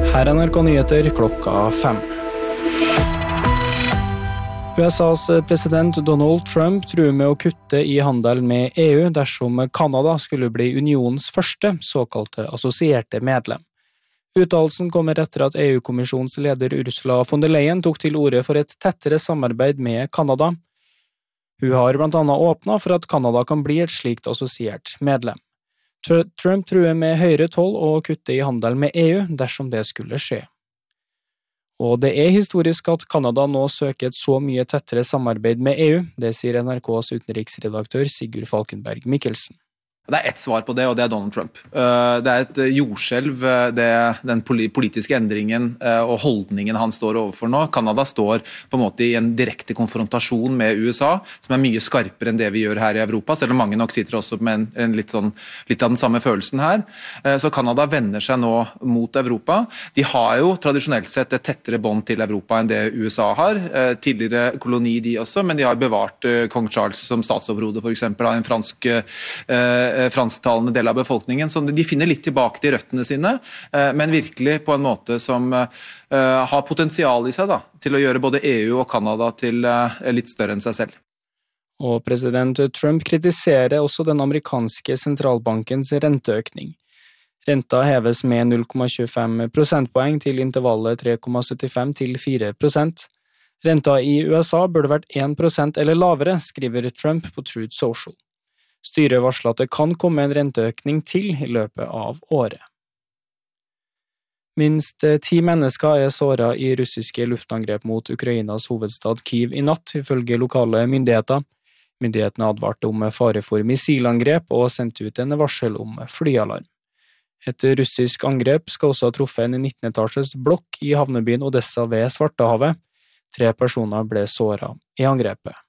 Her er NRK Nyheter klokka 5. USAs president Donald Trump truer med å kutte i handel med EU dersom Kanada skulle bli unionens første såkalte assosierte medlem. Uttalelsen kommer etter at EU-kommisjonens leder Ursula von der Leyen tok til orde for et tettere samarbeid med Kanada. Hun har blant annet åpnet for at Kanada kan bli et slikt assosiert medlem. Trump truer med høyere toll og kutte i handel med EU dersom det skulle skje. Og det er historisk at Kanada nå søker et så mye tettere samarbeid med EU, det sier NRKs utenriksredaktør Sigurd Falkenberg Mikkelsen. Det er ett svar på det, og det er Donald Trump. Det er et jordskjelv, den politiske endringen og holdningen han står overfor nå. Kanada står på en måte i en direkte konfrontasjon med USA, som er mye skarpere enn det vi gjør her i Europa, selv om mange nok sitter også med litt av den samme følelsen her. Så Kanada vender seg nå mot Europa. De har jo tradisjonelt sett et tettere bånd til Europa enn det USA har. Tidligere koloni de også, men de har bevart kong Charles som statsoverhode for eksempel av en fransktalende del av befolkningen, så de finner litt tilbake til røttene sine, men virkelig på en måte som har potensial i seg til å gjøre både EU og Kanada til litt større enn seg selv. Og president Trump kritiserer også den amerikanske sentralbankens renteøkning. Renta heves med 0,25 prosentpoeng til intervallet 3,75 til 4%. Renta i USA burde vært 1% eller lavere, skriver Trump på Truth Social. Styret varsler at det kan komme en renteøkning til i løpet av året. Minst 10 mennesker er såret i russiske luftangrep mot Ukrainas hovedstad Kyiv i natt, ifølge lokale myndigheter. Myndighetene advarte om fare for missilangrep og sendte ut en varsel om flyalarm. Et russisk angrep skal også ha truffet en 19-etasjes blokk i havnebyen Odessa ved Svartehavet. 3 personer ble såret i angrepet.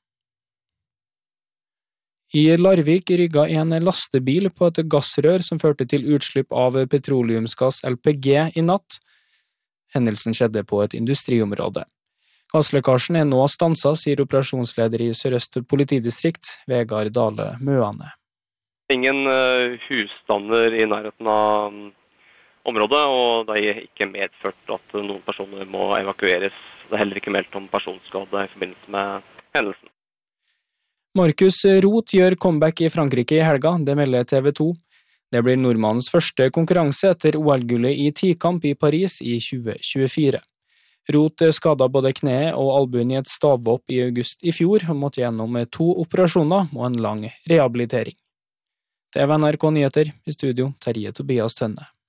I Larvik rygget en lastebil på et gassrør som førte til utslipp av petroleumsgass LPG i natt. Hendelsen skjedde på et industriområde. Gasslekkasjen er nå stanset, sier operasjonsleder i Sør-Øst politidistrikt, Vegard Dale Møane. Ingen husstander i nærheten av området, og det er ikke medført at noen personer må evakueres. Det er heller ikke meldt om personskade i forbindelse med hendelsen. Markus Roth gjør comeback i Frankrike i helga, det melder TV 2. Det blir nordmannens første konkurranse etter OL-gullet i tikamp i Paris i 2024. Roth skadet både kneet og albuen i et stavhopp i august i fjor og måtte gjennom 2 operasjoner og en lang rehabilitering. Det var NRK Nyheter, i studio Terje Tobias Tønne.